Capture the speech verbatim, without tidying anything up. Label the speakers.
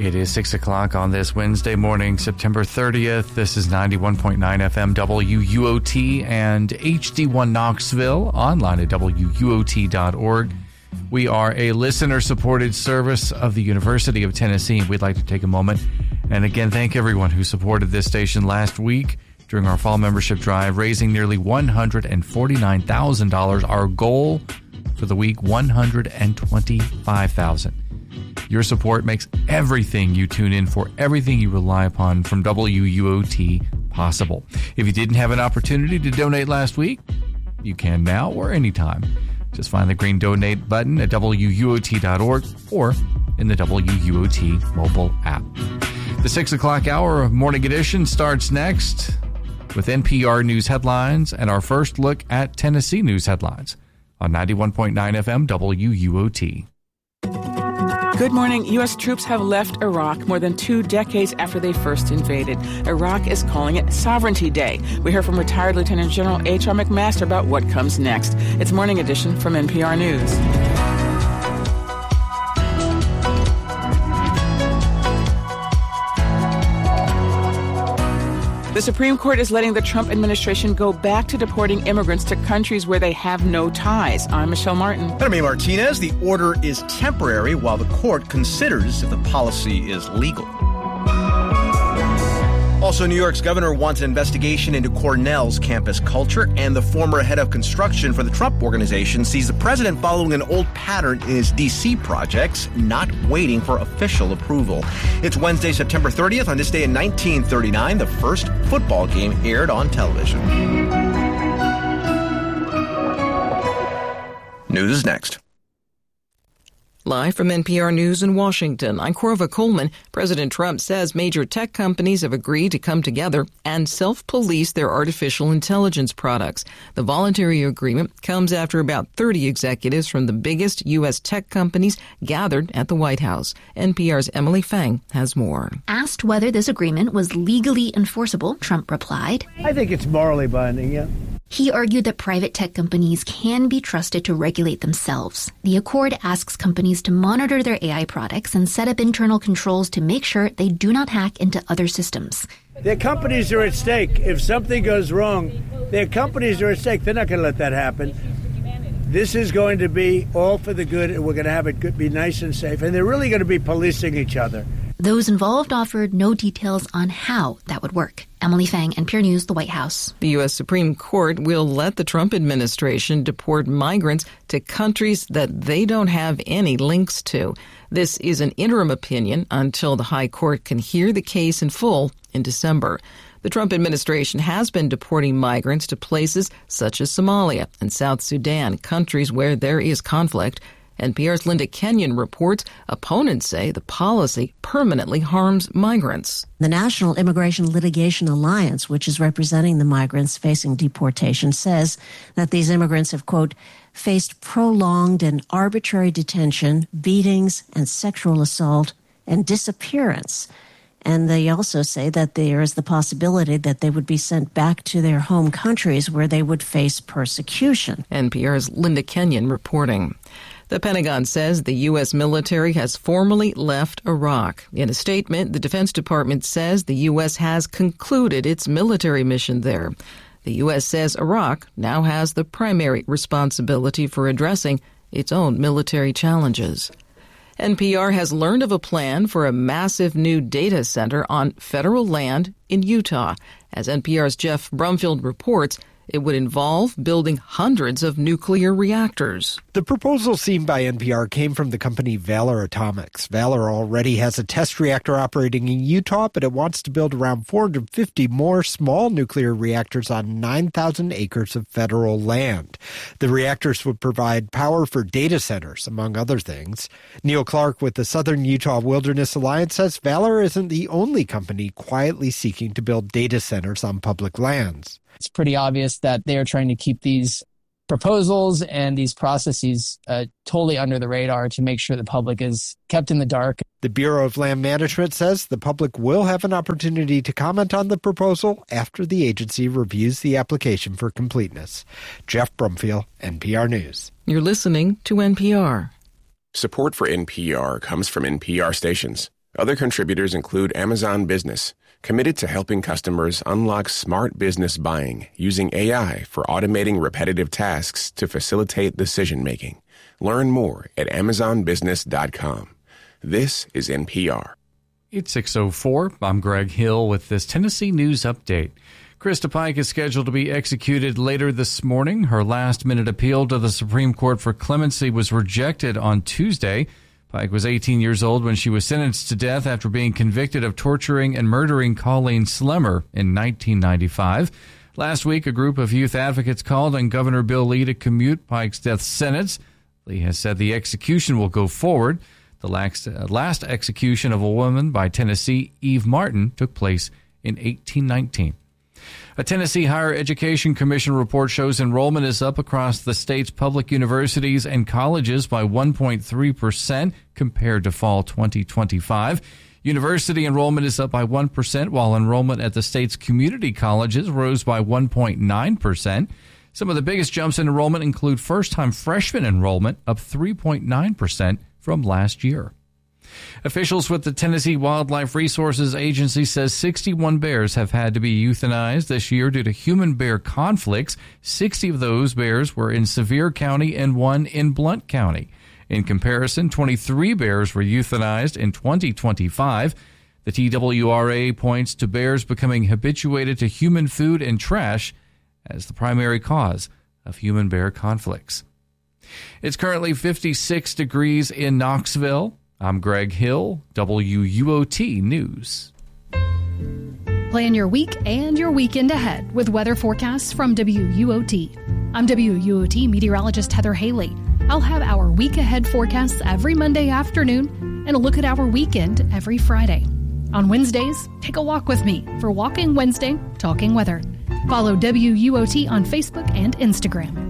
Speaker 1: It is six o'clock on this Wednesday morning, September thirtieth. This is ninety-one point nine F M W U O T and H D one Knoxville, online at W U O T dot org. We are a listener-supported service of the University of Tennessee. We'd like to take a moment and again thank everyone who supported this station last week during our fall membership drive, raising nearly one hundred forty-nine thousand dollars. Our goal for the week, one hundred twenty-five thousand dollars. Your support makes everything you tune in for, everything you rely upon from W U O T possible. If you didn't have an opportunity to donate last week, you can now or anytime. Just find the green donate button at W U O T dot org or in the W U O T mobile app. The six o'clock hour of Morning Edition starts next with N P R News headlines and our first look at Tennessee news headlines on ninety-one point nine F M W U O T.
Speaker 2: Good morning. U S troops have left Iraq more than two decades after they first invaded. Iraq is calling it Sovereignty Day. We hear from retired Lieutenant General H R McMaster about what comes next. It's Morning Edition from N P R News. The Supreme Court is letting the Trump administration go back to deporting immigrants to countries where they have no ties. I'm Michelle Martin.
Speaker 3: And I'm Amy Martinez. The order is temporary while the court considers if the policy is legal. Also, New York's governor wants an investigation into Cornell's campus culture, and the former head of construction for the Trump Organization sees the president following an old pattern in his D C projects, not waiting for official approval. It's Wednesday, September thirtieth. On this day in nineteen thirty-nine, the first football game aired on television. News is next.
Speaker 4: Live from N P R News in Washington, I'm Corva Coleman. President Trump says major tech companies have agreed to come together and self-police their artificial intelligence products. The voluntary agreement comes after about thirty executives from the biggest U S tech companies gathered at the White House. N P R's Emily Fang has more.
Speaker 5: Asked whether this agreement was legally enforceable, Trump replied,
Speaker 6: I think it's morally binding, yeah.
Speaker 5: He argued that private tech companies can be trusted to regulate themselves. The accord asks companies to monitor their A I products and set up internal controls to make sure they do not hack into other systems.
Speaker 6: Their companies are at stake. If something goes wrong, their companies are at stake. They're not going to let that happen. This is going to be all for the good, and we're going to have it good, be nice and safe. And they're really going to be policing each other.
Speaker 5: Those involved offered no details on how that would work. Emily Fang, N P R News, the White House.
Speaker 4: The U S Supreme Court will let the Trump administration deport migrants to countries that they don't have any links to. This is an interim opinion until the High Court can hear the case in full in December. The Trump administration has been deporting migrants to places such as Somalia and South Sudan, countries where there is conflict. N P R's Linda Kenyon reports opponents say the policy permanently harms migrants.
Speaker 7: The National Immigration Litigation Alliance, which is representing the migrants facing deportation, says that these immigrants have, quote, faced prolonged and arbitrary detention, beatings, and sexual assault, and disappearance. And they also say that there is the possibility that they would be sent back to their home countries where they would face persecution.
Speaker 4: N P R's Linda Kenyon reporting. The Pentagon says the U S military has formally left Iraq. In a statement, the Defense Department says the U S has concluded its military mission there. The U S says Iraq now has the primary responsibility for addressing its own military challenges. N P R has learned of a plan for a massive new data center on federal land in Utah. As N P R's Jeff Brumfield reports, it would involve building hundreds of nuclear reactors.
Speaker 8: The proposal seen by N P R came from the company Valor Atomics. Valor already has a test reactor operating in Utah, but it wants to build around four hundred fifty more small nuclear reactors on nine thousand acres of federal land. The reactors would provide power for data centers, among other things. Neil Clark with the Southern Utah Wilderness Alliance says Valor isn't the only company quietly seeking to build data centers on public lands.
Speaker 9: It's pretty obvious that they are trying to keep these proposals and these processes uh, totally under the radar to make sure the public is kept in the dark.
Speaker 8: The Bureau of Land Management says the public will have an opportunity to comment on the proposal after the agency reviews the application for completeness. Jeff Brumfield, N P R News.
Speaker 4: You're listening to N P R.
Speaker 10: Support for N P R comes from N P R stations. Other contributors include Amazon Business, committed to helping customers unlock smart business buying using A I for automating repetitive tasks to facilitate decision-making. Learn more at amazon business dot com. This is N P R.
Speaker 1: It's six oh four. I'm Greg Hill with this Tennessee News Update. Krista Pike is scheduled to be executed later this morning. Her last-minute appeal to the Supreme Court for clemency was rejected on Tuesday. Pike was eighteen years old when she was sentenced to death after being convicted of torturing and murdering Colleen Slemmer in nineteen ninety-five. Last week, a group of youth advocates called on Governor Bill Lee to commute Pike's death sentence. Lee has said the execution will go forward. The last, uh, last execution of a woman by Tennessee, Eve Martin, took place in eighteen nineteen. A Tennessee Higher Education Commission report shows enrollment is up across the state's public universities and colleges by one point three percent compared to fall twenty twenty-five. University enrollment is up by one percent, while enrollment at the state's community colleges rose by one point nine percent. Some of the biggest jumps in enrollment include first-time freshman enrollment, up three point nine percent from last year. Officials with the Tennessee Wildlife Resources Agency says sixty-one bears have had to be euthanized this year due to human-bear conflicts. sixty of those bears were in Sevier County and one in Blount County. In comparison, twenty-three bears were euthanized in twenty twenty-five. The T W R A points to bears becoming habituated to human food and trash as the primary cause of human-bear conflicts. It's currently fifty-six degrees in Knoxville. I'm Greg Hill, W U O T News.
Speaker 11: Plan your week and your weekend ahead with weather forecasts from W U O T. I'm W U O T meteorologist Heather Haley. I'll have our week ahead forecasts every Monday afternoon and a look at our weekend every Friday. On Wednesdays, take a walk with me for Walking Wednesday, Talking Weather. Follow W U O T on Facebook and Instagram.